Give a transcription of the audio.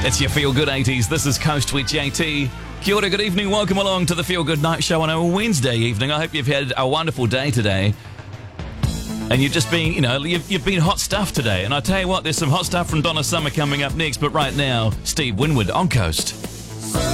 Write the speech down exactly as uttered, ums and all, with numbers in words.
It's your Feel Good eighties. This is Coast with J T. Kia ora, good evening. Welcome along to the Feel Good Night Show on a Wednesday evening. I hope you've had a wonderful day today. And you've just been, you know, you've, you've been hot stuff today. And I tell you what, there's some hot stuff from Donna Summer coming up next. But right now, Steve Winwood on Coast.